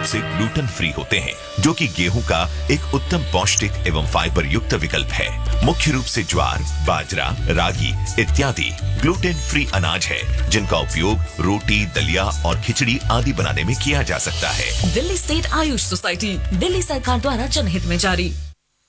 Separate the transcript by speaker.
Speaker 1: से gluten free होते हैं, जो कि गेहूं का एक उत्तम पौष्टिक एवं फाइबर युक्त विकल्प है। मुख्य रूप से ज्वार, बाजरा, रागी इत्यादि ग्लूटेन फ्री अनाज है, जिनका उपयोग रोटी, दलिया और खिचड़ी आदि बनाने में किया जा सकता है।
Speaker 2: दिल्ली स्टेट आयुष सोसाइटी, दिल्ली सरकार द्वारा जनहित में जारी।